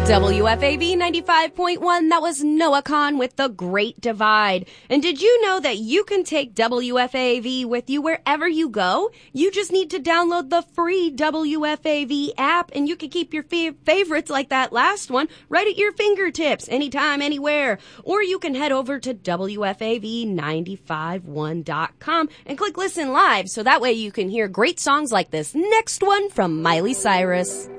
WFAV 95.1, that was Noah Kahn with The Great Divide. And did you know that you can take WFAV with you wherever you go? You just need to download the free WFAV app, and you can keep your favorites like that last one right at your fingertips, anytime, anywhere. Or you can head over to WFAV951.com and click Listen Live, so that way you can hear great songs like this next one from Miley Cyrus.